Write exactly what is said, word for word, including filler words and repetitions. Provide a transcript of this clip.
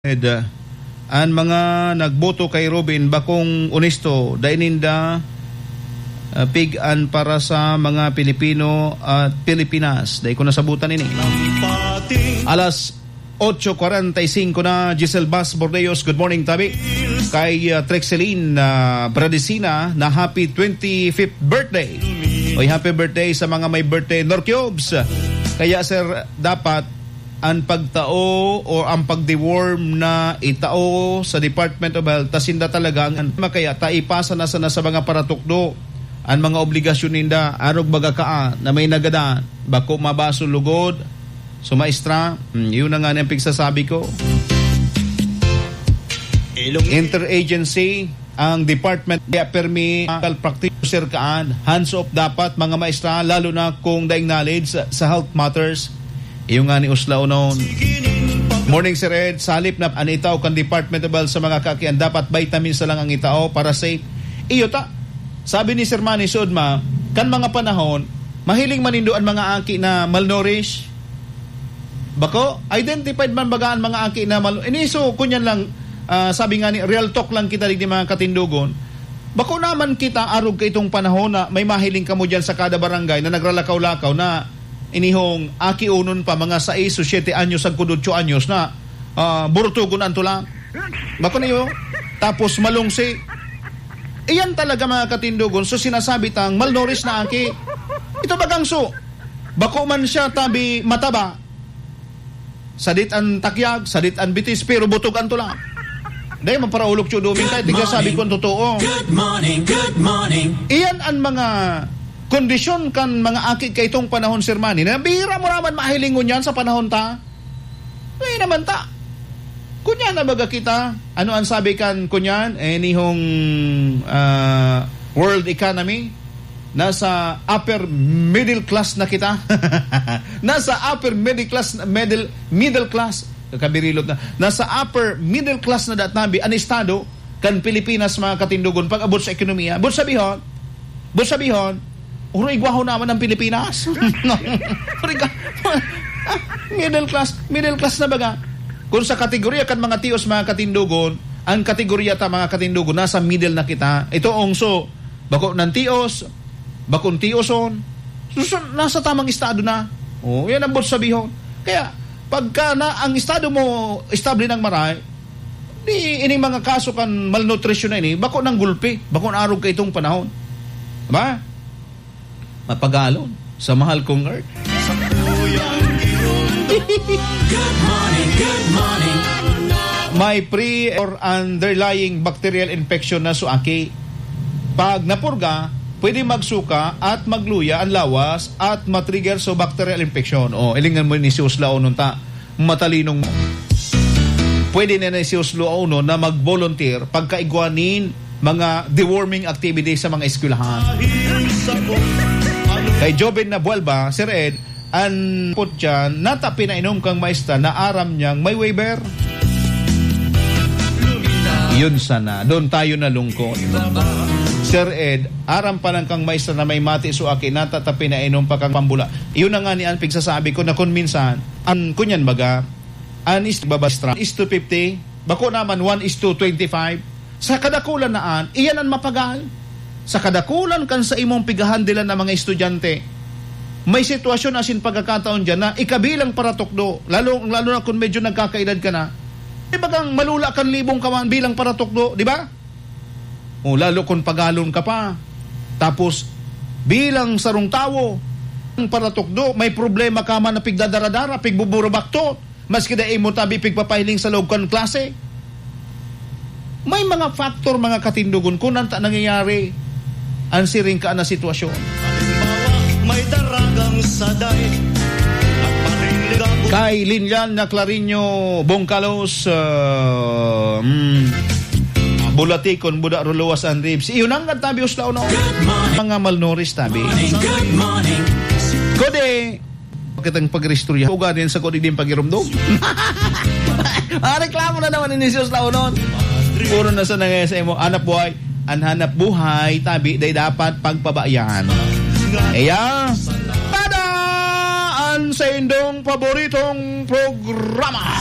Uh, ang mga nagboto kay Robin bakong onesto daininda uh, pigan para sa mga Pilipino at Pilipinas. Dahil ko nasabutan ini. Alas eight forty-five na. Giselle Bas Bordeos, good morning tabi. Kay uh, Trexeline uh, Bradesina na happy twenty-fifth birthday. Oy, happy birthday sa mga may birthday Norcubes. Kaya sir, dapat ang pagtao o ang pagdeworm na itao sa Department of Health tasinda talaga ang makaya taipasa na sana sa mga paratukdo ang mga obligasyon ninda arog baga kaa na may nagada bako mabaso lugod so maestra hmm, yun na nga ang pigsasabi ko. Interagency ang department kaya permi medical practitioner kaan hands off dapat mga maestra lalo na kung daing knowledge sa, sa health matters. Yung nga ni Uslao noon. Morning Sir Ed, salip na ang itao kan Department of Health sa mga kakian dapat vitamins na lang ang itao para safe. Iyo ta. Sabi ni Sir Manny Sudma, kan mga panahon mahiling manindo ang mga aki na malnourished. Bako, identified man bagaan mga aki na mal iniso kunyan lang uh, sabi nga ni real talk lang kita digdi mga katindugon. Bako naman kita arog ka itong panahon na may mahiling kamo diyan sa kada barangay na nagralakaw-lakaw na inihong aki unon pa mga sais o siyete anyos ang kudutso anyos na uh, burtugon ang tula. Bako niyo? Tapos malungsi. Iyan talaga mga katindugon. So sinasabi tang malnourished na aki. Ito bagang so. Bako man siya tabi mataba. Sadit ang takyag, sadit ang bitis, pero butog ang tula. Dahil maparaulok siya domin tayo. Tigla sabi ko ang totoo. Good morning, good morning. Iyan ang mga kondisyon kan mga aki kay itong panahon Sir Manny na bihira mo naman mahilingon yan sa panahon ta. Ay naman ta. Kunyan na baga kita. Ano ang sabi kan kunyan? Eh nihong uh, world economy. Nasa upper middle class na kita. Nasa upper middle class, middle, middle class. Kabirilot na. Nasa upper middle class na datnabi ang estado kan Pilipinas mga katindugon pag abot sa ekonomiya. Abot sabihon. Abot sabihon. Uroy gwaho naman ng Pilipinas. middle class, middle class na baga. Kung sa kategorya kan mga tios mga katindugon, ang kategorya ta mga katindugon nasa middle na kita. Ito ongso, bako ng tios, bakong tioson, susun, nasa tamang estado na. Oh, yan ang bot sabihon. Kaya pagka na ang estado mo estable ng maray, di ining mga kaso kan malnutrition na ini, bako ng gulpi, bako ng arog ka itong panahon. Diba? Mapagalon sa mahal kong earth. Good morning, good morning. May pre or underlying bacterial infection na suaki. Pag napurga, pwede magsuka at magluya ang lawas at matrigger so bacterial infection. O, ilingan mo ni si Uslao nun ta, matalinong mo. Pwede na ni si Uslao nun na mag-volunteer pagkaigwanin mga deworming activities sa mga eskwelahan. Kay Jobin na Bualba, Sir Ed, ang put dyan, nata pinainom kang maestra na aram niyang may waiver. Yun sana. Doon tayo nalungkot. Sir Ed, aram pa lang kang maestra na may mati so akin, nata ta pinainom pa kang pambula. Yun na nga ni ang pigsasabi ko na kung minsan, an kunyan baga, an is babastra, is two fifty, bako naman one is to twenty-five. Sa kadakulan naan, iyan ang mapagal. Sa kadakulan kan sa imong pigahandilan ng mga estudyante, may sitwasyon asin pagkakataon dyan na ikabilang paratukdo, lalo, lalo na kung medyo nagkakaedad ka na, di ba kang malula kan libong kaman bilang paratukdo, di ba? O lalo kung pagalon ka pa. Tapos, bilang sarong tawo, ang paratukdo, may problema ka man na pigdadaradara, pigbuburabakto, maski da imo tabi pigpapahiling sa loob kan klase. May mga factor, mga katindugon, kung nanta nangyayari ang siring ka na sitwasyon. May daragang saday at paninligaw. Kay Linyan na Clarinyo Bongkalos uh, mm, Bulatikon Buda Ruluwas and Ribs. Iyon ang tabi Uslao no. Mga malnourished tabi. Good morning. Kode kitang pagrestorya. Uga din sa kodi din pagirumdog. Ah, reklamo na naman ni Uslao noon. Puro na sa nangyayon sa imo anak buhay. Ang hanap buhay, tabi, day dapat pagpabayan. Eya, tada! Ang sa indong paboritong programa.